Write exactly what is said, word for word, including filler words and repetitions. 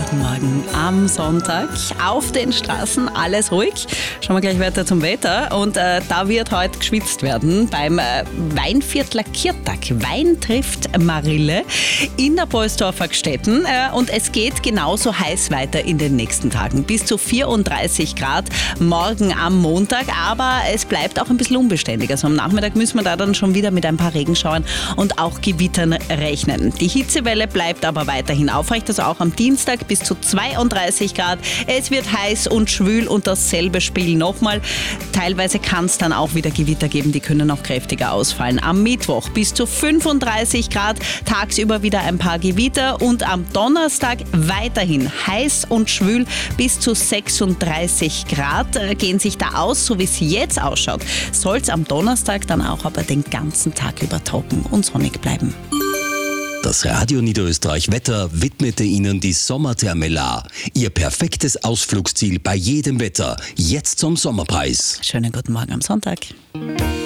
Guten Morgen am Sonntag. Auf den Straßen alles ruhig. Schauen wir gleich weiter zum Wetter. Und äh, da wird heute geschwitzt werden beim äh, Weinviertler Kirtag. Wein trifft Marille in der Polsdorfer Gstetten. Äh, und es geht genauso heiß weiter in den nächsten Tagen. Bis zu vierunddreißig Grad morgen am Montag. Aber es bleibt auch ein bisschen unbeständig. Also am Nachmittag müssen wir da dann schon wieder mit ein paar Regenschauern und auch Gewittern rechnen. Die Hitzewelle bleibt aber weiterhin aufrecht. Also auch am Dienstag bis zu zweiunddreißig Grad. Es wird heiß und schwül und dasselbe Spiel nochmal. Teilweise kann es dann auch wieder Gewitter geben, die können auch kräftiger ausfallen. Am Mittwoch bis zu fünfunddreißig Grad, tagsüber wieder ein paar Gewitter und am Donnerstag weiterhin heiß und schwül bis zu sechsunddreißig Grad äh, gehen sich da aus, so wie es jetzt ausschaut. Soll es am Donnerstag dann auch aber den ganzen Tag über trocken und sonnig bleiben. Das Radio Niederösterreich Wetter widmete Ihnen die Sommertherme Lahr. Ihr perfektes Ausflugsziel bei jedem Wetter. Jetzt zum Sommerpreis. Schönen guten Morgen am Sonntag.